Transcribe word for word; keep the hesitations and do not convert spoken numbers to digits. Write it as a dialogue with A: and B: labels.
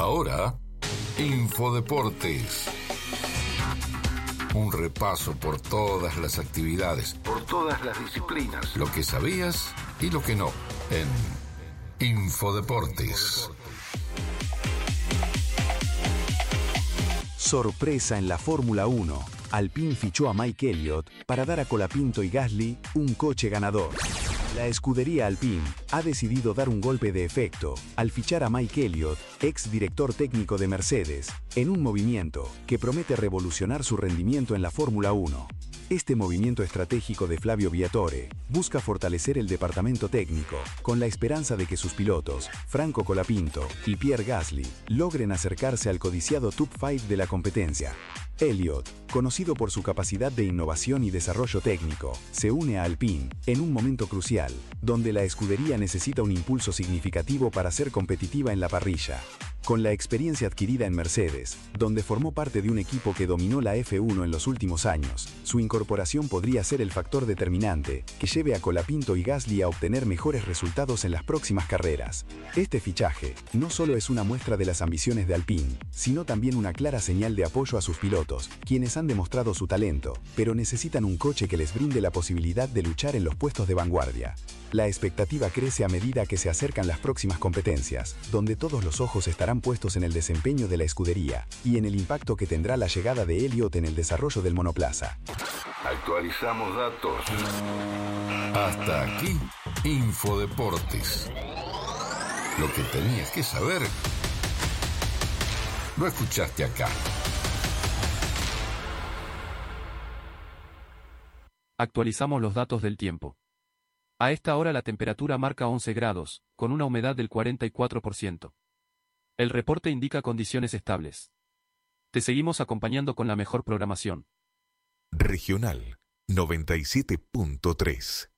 A: Ahora, Infodeportes. Un repaso por todas las actividades, por todas las disciplinas, lo que sabías y lo que no, en Infodeportes.
B: Sorpresa en la Fórmula uno. Alpine fichó a Mike Elliott para dar a Colapinto y Gasly un coche ganador. La escudería Alpine ha decidido dar un golpe de efecto al fichar a Mike Elliott, ex director técnico de Mercedes, en un movimiento que promete revolucionar su rendimiento en la Fórmula uno. Este movimiento estratégico de Flavio Briatore busca fortalecer el departamento técnico, con la esperanza de que sus pilotos, Franco Colapinto y Pierre Gasly, logren acercarse al codiciado Top cinco de la competencia. Elliott, conocido por su capacidad de innovación y desarrollo técnico, se une a Alpine en un momento crucial, donde la escudería necesita un impulso significativo para ser competitiva en la parrilla. Con la experiencia adquirida en Mercedes, donde formó parte de un equipo que dominó la F uno en los últimos años, su incorporación podría ser el factor determinante que lleve a Colapinto y Gasly a obtener mejores resultados en las próximas carreras. Este fichaje no solo es una muestra de las ambiciones de Alpine, sino también una clara señal de apoyo a sus pilotos, quienes han demostrado su talento, pero necesitan un coche que les brinde la posibilidad de luchar en los puestos de vanguardia. La expectativa crece a medida que se acercan las próximas competencias, donde todos los ojos estarán puestos en el desempeño de la escudería y en el impacto que tendrá la llegada de Elliott en el desarrollo del monoplaza.
A: Actualizamos datos. Hasta aquí, Infodeportes. Lo que tenías que saber, lo escuchaste acá.
C: Actualizamos los datos del tiempo. A esta hora la temperatura marca once grados, con una humedad del cuarenta y cuatro por ciento. El reporte indica condiciones estables. Te seguimos acompañando con la mejor programación.
D: Regional noventa y siete punto tres.